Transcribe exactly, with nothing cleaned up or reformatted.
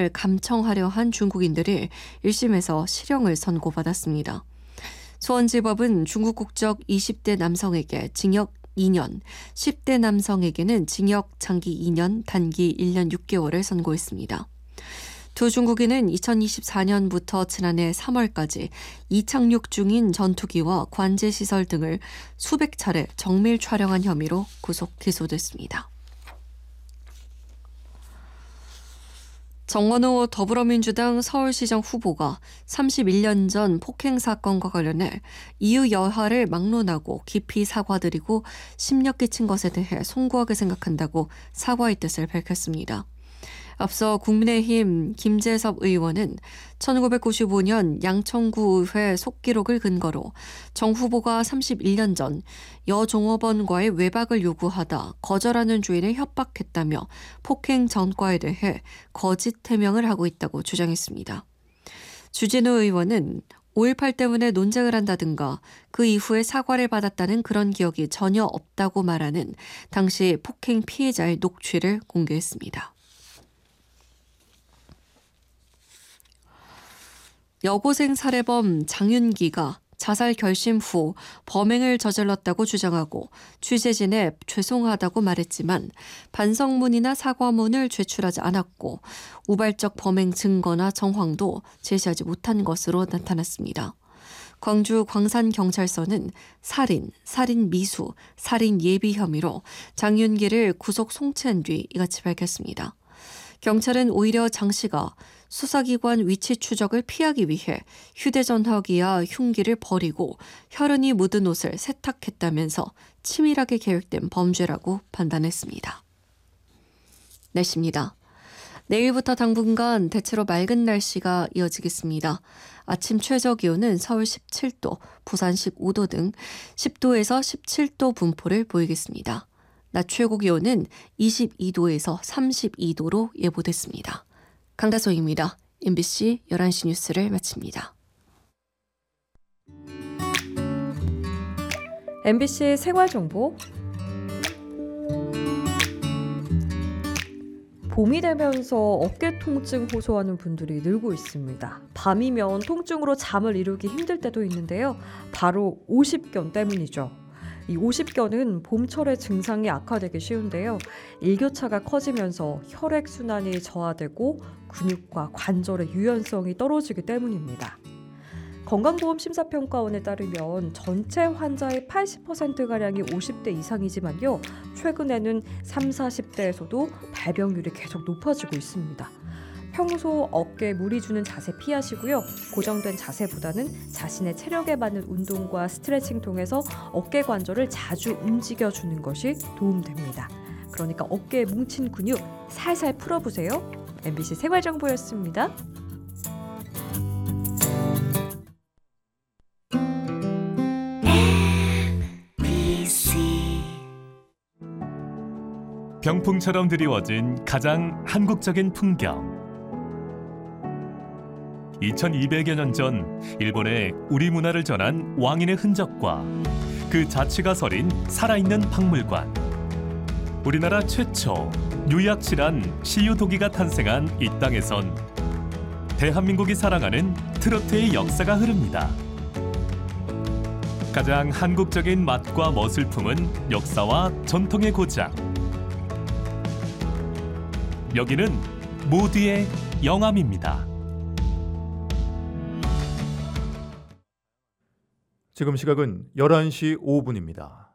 사건을 감청하려 한 중국인들이 일 심에서 실형을 선고받았습니다. 수원지법은 중국 국적 이십 대 남성에게 징역 이 년, 십 대 남성에게는 징역 장기 이 년, 단기 일 년 육 개월을 선고했습니다. 두 중국인은 이천이십사 년부터 지난해 삼월까지 이착륙 중인 전투기와 관제시설 등을 수백 차례 정밀 촬영한 혐의로 구속 기소됐습니다. 정원호 더불어민주당 서울시장 후보가 삼십일 년 전 폭행 사건과 관련해 이유 여하를 막론하고 깊이 사과드리고 심력 끼친 것에 대해 송구하게 생각한다고 사과의 뜻을 밝혔습니다. 앞서 국민의힘 김재섭 의원은 천구백구십오 년 양천구의회 속기록을 근거로 정 후보가 삼십일 년 전 여종업원과의 외박을 요구하다 거절하는 주인을 협박했다며 폭행 전과에 대해 거짓 해명을 하고 있다고 주장했습니다. 주진우 의원은 오일팔 때문에 논쟁을 한다든가 그 이후에 사과를 받았다는 그런 기억이 전혀 없다고 말하는 당시 폭행 피해자의 녹취를 공개했습니다. 여고생 살해범 장윤기가 자살 결심 후 범행을 저질렀다고 주장하고 취재진에 죄송하다고 말했지만 반성문이나 사과문을 제출하지 않았고 우발적 범행 증거나 정황도 제시하지 못한 것으로 나타났습니다. 광주 광산경찰서는 살인, 살인 미수, 살인 예비 혐의로 장윤기를 구속 송치한 뒤 이같이 밝혔습니다. 경찰은 오히려 장 씨가 수사기관 위치 추적을 피하기 위해 휴대전화기와 흉기를 버리고 혈흔이 묻은 옷을 세탁했다면서 치밀하게 계획된 범죄라고 판단했습니다. 날씨입니다. 내일부터 당분간 대체로 맑은 날씨가 이어지겠습니다. 아침 최저기온은 서울 십칠 도, 부산 십오 도 등 십 도에서 십칠 도 분포를 보이겠습니다. 낮 최고기온은 이십이 도에서 삼십이 도로 예보됐습니다. 강다솜입니다. 엠비씨 열한 시 뉴스를 마칩니다. 엠비씨 생활정보. 봄이 되면서 어깨 통증 호소하는 분들이 늘고 있습니다. 밤이면 통증으로 잠을 이루기 힘들 때도 있는데요. 바로 오십견 때문이죠. 이 오십견은 봄철에 증상이 악화되기 쉬운데요. 일교차가 커지면서 혈액순환이 저하되고 근육과 관절의 유연성이 떨어지기 때문입니다. 건강보험심사평가원에 따르면 전체 환자의 팔십 퍼센트가량이 오십 대 이상이지만요. 최근에는 삼, 사십 대에서도 발병률이 계속 높아지고 있습니다. 평소 어깨에 무리 주는 자세 피하시고요. 고정된 자세보다는 자신의 체력에 맞는 운동과 스트레칭 통해서 어깨 관절을 자주 움직여주는 것이 도움됩니다. 그러니까 어깨에 뭉친 근육 살살 풀어보세요. 엠비씨 생활정보였습니다. 병풍처럼 드리워진 가장 한국적인 풍경. 이천이백여 년 전 일본에 우리 문화를 전한 왕인의 흔적과 그 자취가 서린 살아있는 박물관. 우리나라 최초 유약실한 시유도기가 탄생한 이 땅에선 대한민국이 사랑하는 트로트의 역사가 흐릅니다. 가장 한국적인 맛과 멋을 품은 역사와 전통의 고장. 여기는 모두의 영암입니다. 지금 시각은 열한 시 오 분입니다.